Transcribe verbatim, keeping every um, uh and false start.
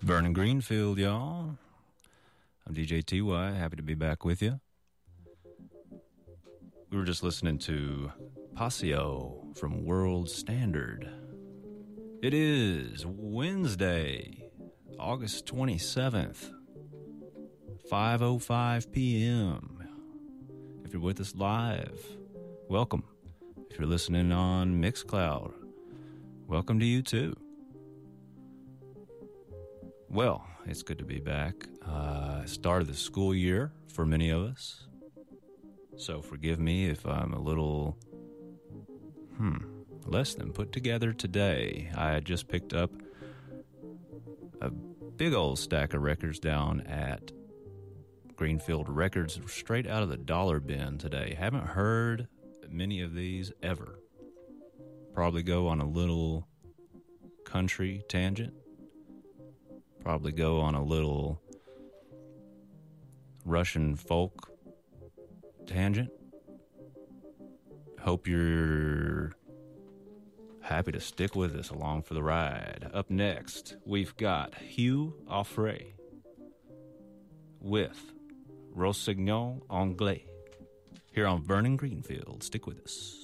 Vernon Greenfield, y'all. I'm D J T Y, happy to be back with you. We were just listening to Passio from World Standard. It is Wednesday, August twenty-seventh, five oh five p.m. If you're with us live, welcome. If you're listening on Mixcloud, welcome to you too. Well, it's good to be back. Uh, start of the school year for many of us. So forgive me if I'm a little, hmm, less than put together today. I had just picked up a big old stack of records down at Greenfield Records, straight out of the dollar bin today. Haven't heard many of these ever. Probably go on a little country tangent. Probably go on a little Russian folk tangent. Hope you're happy to stick with us along for the ride. Up next, we've got Hugh Offray with Rossignol Anglais here on Vernon Greenfield. Stick with us.